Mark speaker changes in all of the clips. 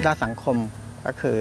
Speaker 1: ด้านสังคมก็คือ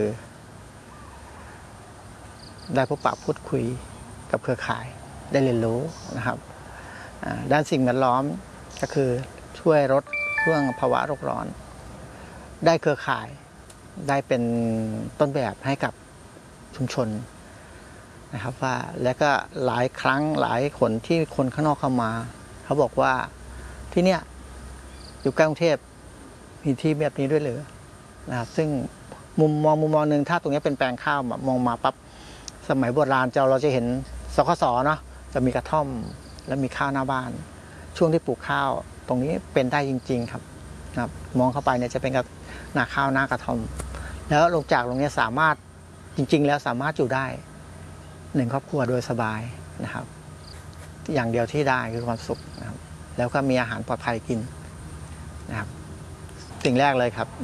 Speaker 1: ได้พบปะพูดคุยกับเครือข่ายได้เรียนรู้นะครับด้านสิ่งแวดล้อมก็คือช่วยลดเรื่องภาวะโลกร้อนได้เครือข่ายได้เป็นต้นแบบให้กับชุมชนนะครับว่าและก็หลายครั้งหลายคนที่คนข้างนอกเข้ามาเขาบอกว่าที่เนี่ยอยู่ใกล้กรุงเทพมีที่แบบนี้ด้วยหรือนะครับซึ่งมุมมองหนึ่งถ้าตรงนี้เป็นแปลงข้าวมองมาปั๊บสมัยโบราณเราจะเห็นสคสเนาะจะมีกระท่อมและมีข้าวหน้าบ้านช่วงที่ปลูกข้าวตรงนี้เป็นได้จริงๆครับนะครับมองเข้าไปเนี่ยจะเป็นกับนาข้าวหน้ากระท่อมแล้วลงจากตรงนี้สามารถจริงๆแล้วสามารถอยู่ได้1 ครอบครัวโดยสบายนะครับอย่างเดียวที่ได้คือความสุขนะครับแล้วก็มีอาหารปลอดภัยกินนะครับสิ่งแรกเลยครับ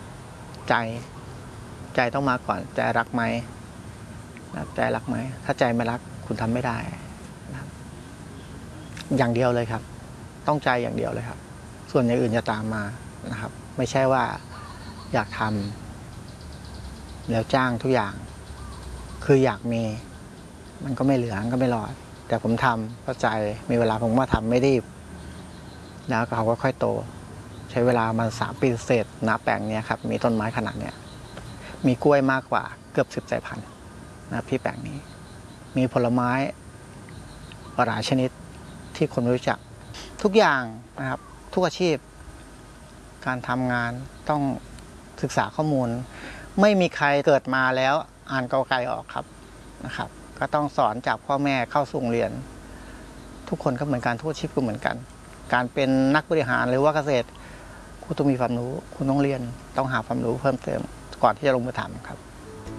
Speaker 1: ใจต้องมาก่อนใจรักไหมใจรักไหมถ้าใจไม่รักคุณทำไม่ได้นะครับอย่างเดียวเลยครับต้องใจอย่างเดียวเลยครับส่วนอย่างอื่นจะตามมานะครับไม่ใช่ว่าอยากทำแล้วจ้างทุกอย่างคืออยากมีมันก็ไม่เหลือก็ไม่รอดแต่ผมทำเพราะใจมีเวลาผมว่าทำไม่รีบแล้วเขาก็ค่อยโตใช้เวลามา3 ปีเศษนะแปลงนี้ครับมีต้นไม้ขนาดเนี้ยมีกล้วยมากกว่าเกือบ10 สายพันธุ์นะที่แปลงนี้มีผลไม้หลายชนิดที่คนไม่รู้จักทุกอย่างนะครับทุกอาชีพการทำงานต้องศึกษาข้อมูลไม่มีใครเกิดมาแล้วอ่านกอไก่ออกครับนะครับก็ต้องสอนจากพ่อแม่เข้าสู่โรงเรียนทุกคนก็เหมือนกันทุกอาชีพก็เหมือนกันการเป็นนักบริหารหรือว่าเกษตรคุณต้องมีความรู้คุณต้องเรียนต้องหาความรู้เพิ่มเติมก่อนที่จะลงมือทำครับ